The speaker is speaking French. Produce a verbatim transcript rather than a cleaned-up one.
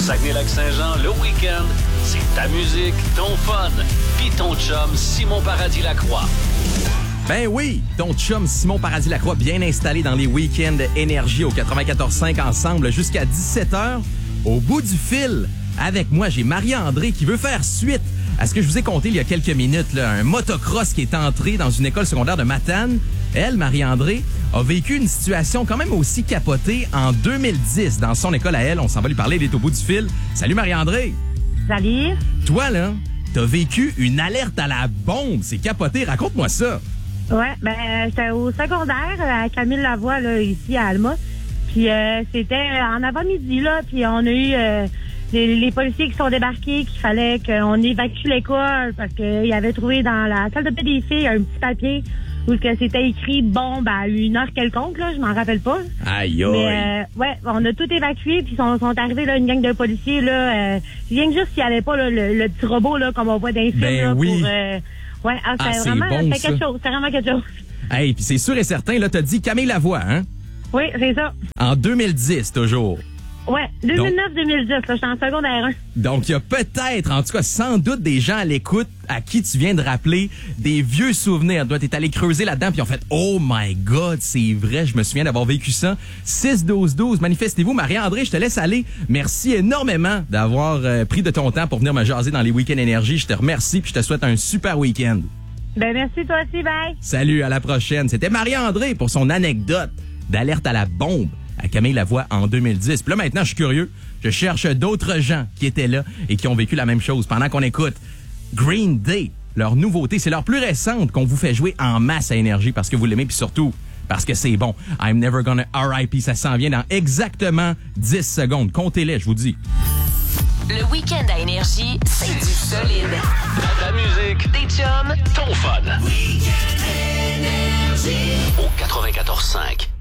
Saguenay-Lac-Saint-Jean, le week-end, c'est ta musique, ton fun, pis ton chum Simon Paradis-Lacroix. Ben oui, ton chum Simon Paradis-Lacroix bien installé dans les week-ends Énergie au quatre-vingt-quatorze cinq ensemble jusqu'à dix-sept heures. Au bout du fil, avec moi, j'ai Marie-André qui veut faire suite à ce que je vous ai conté il y a quelques minutes, là, un motocross qui est entré dans une école secondaire de Matane. Elle, Marie-André, a vécu une situation quand même aussi capotée en deux mille dix dans son école à elle. On s'en va lui parler, elle est au bout du fil. Salut Marie-André! Salut! Toi, là, t'as vécu une alerte à la bombe. C'est capoté. Raconte-moi ça. Ouais, ben j'étais au secondaire à Camille Lavoie, là, ici à Alma. Puis euh, c'était en avant-midi, là, puis on a eu euh, les, les policiers qui sont débarqués, qu'il fallait qu'on évacue l'école parce qu'ils avaient trouvé dans la salle de bain des filles un petit papier où que c'était écrit bombe à une heure quelconque, là, je m'en rappelle pas. Aïe aïe. Mais euh, ouais, on a tout évacué, puis sont, sont arrivés là une gang de policiers là, euh, rien que juste s'il n'y avait pas là, le, le petit robot là comme on voit dans les films Ben là, oui. pour euh, ouais, ah, Ah, c'est c'est vraiment bon, c'est quelque ça. chose, c'est vraiment quelque chose. Hey, puis c'est sûr et certain, là, t'as dit Camille Lavoie, hein? Oui, c'est ça. En deux mille dix, toujours. Ouais, deux mille neuf deux mille dix, là, j'étais en secondaire un. Donc, il y a peut-être, en tout cas, sans doute, des gens à l'écoute à qui tu viens de rappeler des vieux souvenirs. Toi, t'es allé creuser là-dedans, puis ils ont fait « Oh my God, c'est vrai, je me souviens d'avoir vécu ça. » six douze douze, manifestez-vous. Marie-André, je te laisse aller. Merci énormément d'avoir euh, pris de ton temps pour venir me jaser dans les Week-ends Énergie. Je te remercie, puis je te souhaite un super week-end. Ben merci, toi aussi, bye! Salut, à la prochaine. C'était Marie-André pour son anecdote d'alerte à la bombe à Camille Lavoie en deux mille dix. Puis là, maintenant, je suis curieux. Je cherche d'autres gens qui étaient là et qui ont vécu la même chose pendant qu'on écoute Green Day. Leur nouveauté, c'est leur plus récente qu'on vous fait jouer en masse à Énergie parce que vous l'aimez, puis surtout parce que c'est bon. I'm Never Gonna R I P, ça s'en vient dans exactement dix secondes. Comptez-les, je vous dis. Le week-end à Énergie, c'est du solide. Ta musique, Des chums, ton fun. Week-end Énergie. Au quatre-vingt-quatorze cinq.